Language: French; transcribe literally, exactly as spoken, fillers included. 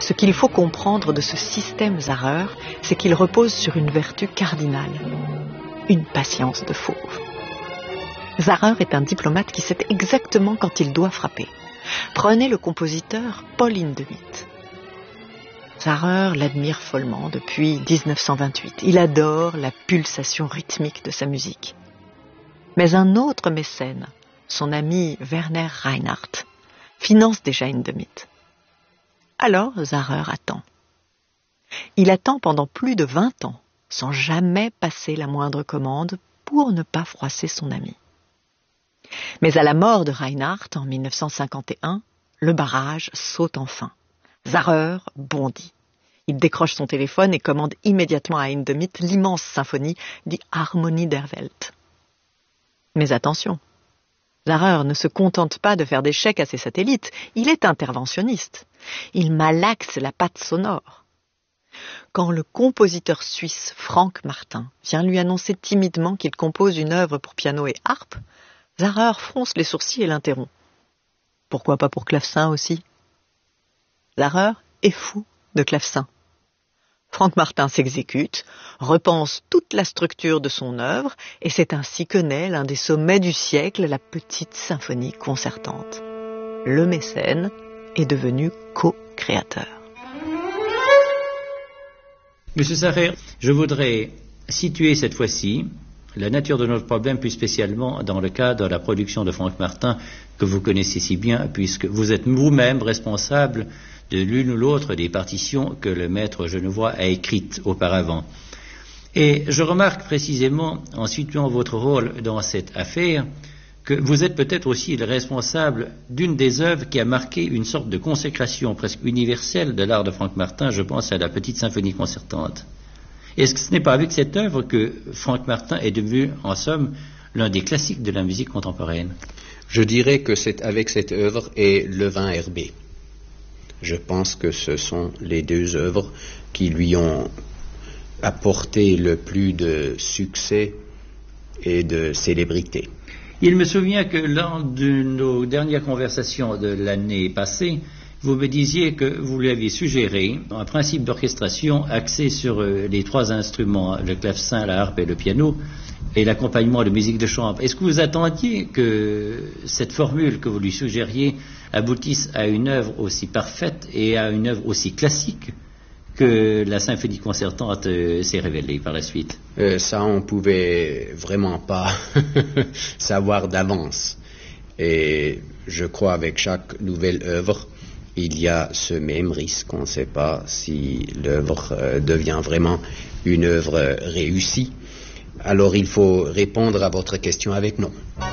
Ce qu'il faut comprendre de ce système Zahrer, c'est qu'il repose sur une vertu cardinale, une patience de fauve. Zahrer est un diplomate qui sait exactement quand il doit frapper. Prenez le compositeur Paul Hindemith. Zahrer l'admire follement depuis mille neuf cent vingt-huit. Il adore la pulsation rythmique de sa musique. Mais un autre mécène, son ami Werner Reinhardt, finance déjà Hindemith. Alors Zahrer attend. Il attend pendant plus de vingt ans, sans jamais passer la moindre commande pour ne pas froisser son ami. Mais à la mort de Reinhardt en mille neuf cent cinquante et un, le barrage saute enfin. Zahrer bondit. Il décroche son téléphone et commande immédiatement à Hindemith l'immense symphonie Die Harmonie der Welt. Mais attention, Zahrer ne se contente pas de faire des chèques à ses satellites, il est interventionniste. Il malaxe la patte sonore. Quand le compositeur suisse Frank Martin vient lui annoncer timidement qu'il compose une œuvre pour piano et harpe, Zahrer fronce les sourcils et l'interrompt. Pourquoi pas pour clavecin aussi? Zahrer est fou de clavecin. Frank Martin s'exécute, repense toute la structure de son œuvre, et c'est ainsi que naît l'un des sommets du siècle, la petite symphonie concertante. Le mécène est devenu co-créateur. Monsieur Zahrer, je voudrais situer cette fois-ci la nature de notre problème, plus spécialement dans le cadre de la production de Frank Martin, que vous connaissez si bien, puisque vous êtes vous-même responsable de l'une ou l'autre des partitions que le maître genevois a écrites auparavant. Et je remarque précisément, en situant votre rôle dans cette affaire, que vous êtes peut-être aussi le responsable d'une des œuvres qui a marqué une sorte de consécration presque universelle de l'art de Frank Martin, je pense à la petite symphonie concertante. Est-ce que ce n'est pas avec cette œuvre que Frank Martin est devenu, en somme, l'un des classiques de la musique contemporaine? Je dirais que c'est avec cette œuvre et Le Vin herbé. Je pense que ce sont les deux œuvres qui lui ont apporté le plus de succès et de célébrité. Il me souvient que lors de nos dernières conversations de l'année passée, vous me disiez que vous lui aviez suggéré un principe d'orchestration axé sur les trois instruments, le clavecin, la harpe et le piano, et l'accompagnement de musique de chambre. Est-ce que vous attendiez que cette formule que vous lui suggériez aboutisse à une œuvre aussi parfaite et à une œuvre aussi classique que la symphonie concertante euh, s'est révélée par la suite? euh, Ça, on pouvait vraiment pas savoir d'avance. Et je crois avec chaque nouvelle œuvre, il y a ce même risque. On ne sait pas si l'œuvre euh, devient vraiment une œuvre réussie. Alors il faut répondre à votre question avec non.